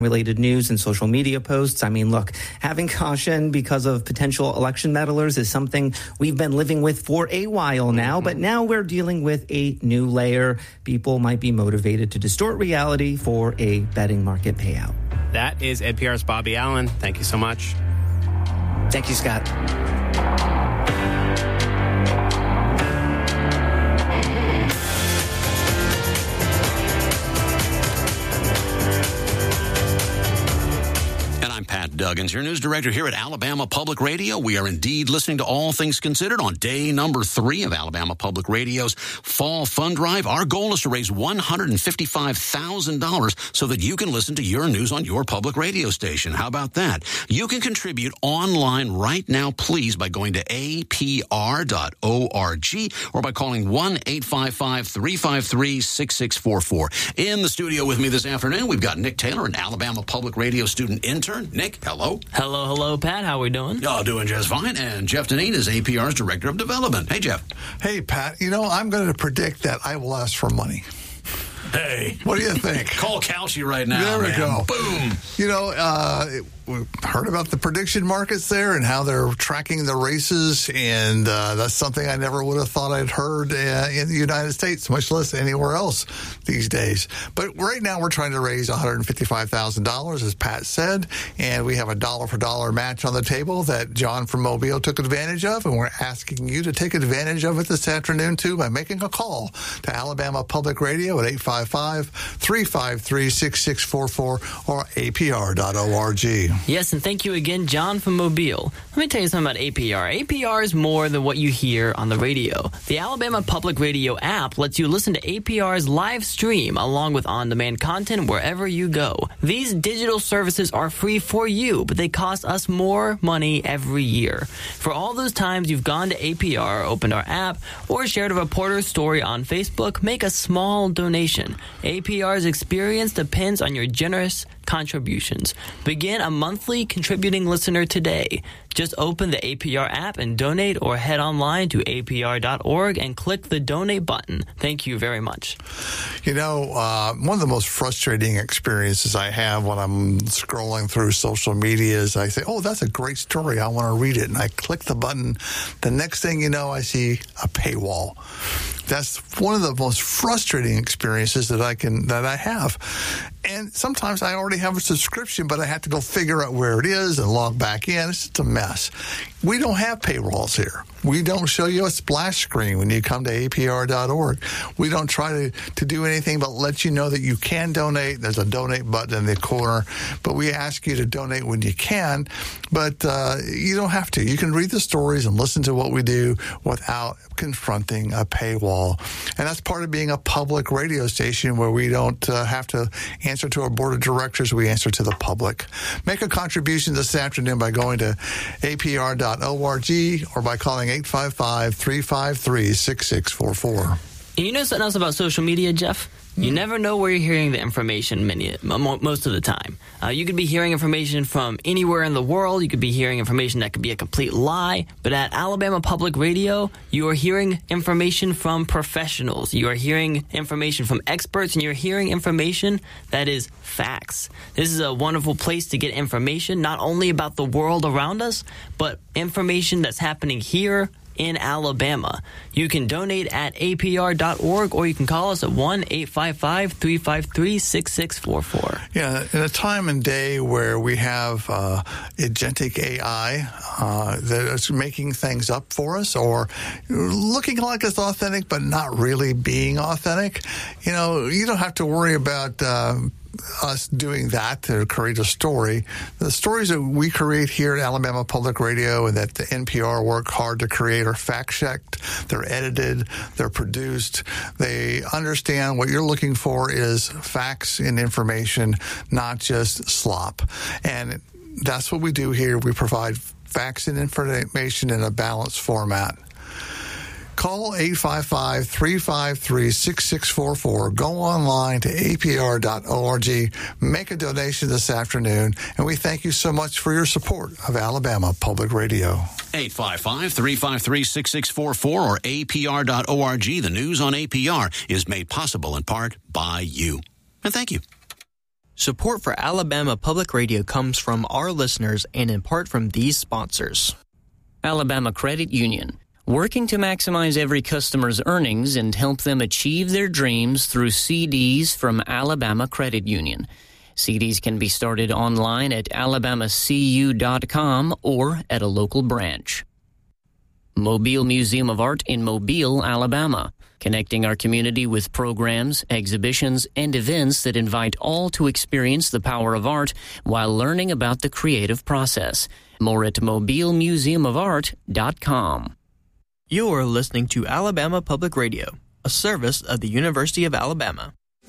related news and social media posts. I mean, look, having caution because of potential election meddlers is something we've been living with for a while now, but now we're dealing with a new layer. People might be motivated to distort reality for a betting market payout. That is NPR's Bobby Allen. Thank you so much. Thank you, Scott. Pat Duggins, your news director here at Alabama Public Radio. We are indeed listening to All Things Considered on day number 3 of Alabama Public Radio's Fall Fund Drive. Our goal is to raise $155,000 so that you can listen to your news on your public radio station. How about that? You can contribute online right now, please, by going to apr.org or by calling 1-855-353-6644. In the studio with me this afternoon, we've got Nick Taylor, an Alabama Public Radio student intern. Nick, hello. Hello, Pat. How are we doing? Oh, doing just fine. And Jeff Deneen is APR's Director of Development. Hey, Jeff. Hey, Pat. You know, I'm going to predict that I will ask for money. Hey. What do you think? Call Kalshi right now. There we go. Boom. You know, we heard about the prediction markets there and how they're tracking the races, and that's something I never would have thought I'd heard in the United States, much less anywhere else these days. But right now we're trying to raise $155,000, as Pat said, and we have a dollar-for-dollar match on the table that John from Mobile took advantage of, and we're asking you to take advantage of it this afternoon, too, by making a call to Alabama Public Radio at 855-353-6644 or apr.org. Yes, and thank you again, John from Mobile. Let me tell you something about APR. APR is more than what you hear on the radio. The Alabama Public Radio app lets you listen to APR's live stream along with on-demand content wherever you go. These digital services are free for you, but they cost us more money every year. For all those times you've gone to APR, opened our app, or shared a reporter's story on Facebook, make a small donation. APR's experience depends on your generous contributions. Begin a monthly contributing listener today. Just open the APR app and donate, or head online to apr.org and click the donate button. Thank you very much. You know, one of the most frustrating experiences I have when I'm scrolling through social media is I say, oh, that's a great story. I want to read it. And I click the button. The next thing you know, I see a paywall. That's one of the most frustrating experiences that I have. And sometimes I already have a subscription, but I have to go figure out where it is and log back in. It's just a mess. We don't have paywalls here. We don't show you a splash screen when you come to apr.org. We don't try to do anything but let you know that you can donate. There's a donate button in the corner, but we ask you to donate when you can. But you don't have to. You can read the stories and listen to what we do without confronting a paywall. And that's part of being a public radio station where we don't have to answer to our board of directors. We answer to the public. Make a contribution this afternoon by going to apr.org or by calling 855-353-6644. And you know something else about social media, Jeff? You never know where you're hearing the information most of the time. You could be hearing information from anywhere in the world. You could be hearing information that could be a complete lie. But at Alabama Public Radio, you are hearing information from professionals. You are hearing information from experts, and you're hearing information that is facts. This is a wonderful place to get information, not only about the world around us, but information that's happening here in Alabama. You can donate at apr.org, or you can call us at 1-855-353-6644. Yeah, in a time and day where we have agentic AI that is making things up for us or looking like it's authentic but not really being authentic, you know, you don't have to worry about us doing that to create a story. The stories that we create here at Alabama Public Radio and that the NPR work hard to create are fact-checked, they're edited, they're produced. They understand what you're looking for is facts and information, not just slop. And that's what we do here. We provide facts and information in a balanced format. Call 855-353-6644. Go online to apr.org. Make a donation this afternoon. And we thank you so much for your support of Alabama Public Radio. 855-353-6644 or apr.org. The news on APR is made possible in part by you. And thank you. Support for Alabama Public Radio comes from our listeners and in part from these sponsors. Alabama Credit Union, working to maximize every customer's earnings and help them achieve their dreams through CDs from Alabama Credit Union. CDs can be started online at alabamacu.com or at a local branch. Mobile Museum of Art in Mobile, Alabama, connecting our community with programs, exhibitions, and events that invite all to experience the power of art while learning about the creative process. More at mobilemuseumofart.com. You are listening to Alabama Public Radio, a service of the University of Alabama.